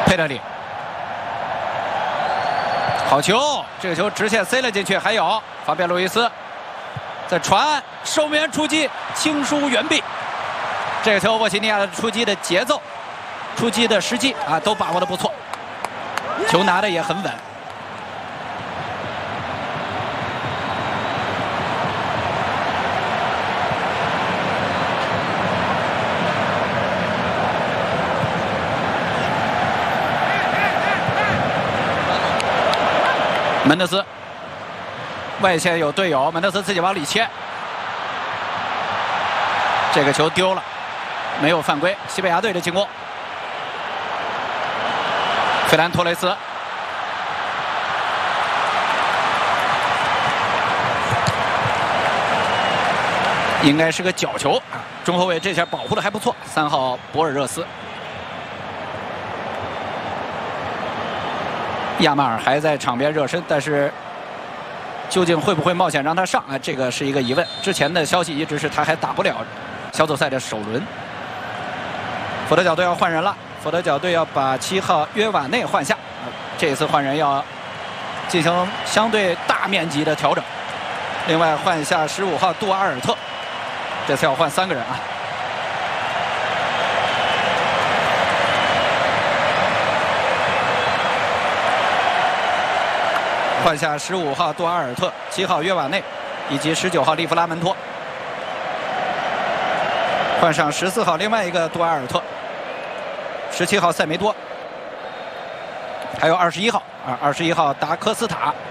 佩德里，好球，这个球直线塞了进去。还有法比安·路易斯再传，守门员出击，轻疏远臂。这个球沃西尼亚的出击的节奏、出击的时机啊，都把握的不错，球拿的也很稳。 门德斯外线有队友，门德斯自己往里切，这个球丢了，没有犯规。西班牙队的进攻，费兰托雷斯，应该是个角球啊！中后卫这下保护的还不错，3号博尔热斯。 亚马尔还在场边热身，但是究竟会不会冒险让他上啊？这个是一个疑问。之前的消息一直是他还打不了小组赛的首轮。佛得角队要换人了，佛得角队要把7号约瓦内换下，这一次换人要进行相对大面积的调整。另外换下15号杜阿尔特，这次要换3个人啊。 换下15号杜阿尔特、7号约瓦内以及19号利弗拉门托，换上14号另外一个杜阿尔特、17号塞梅多，还有21号啊，21号达科斯塔。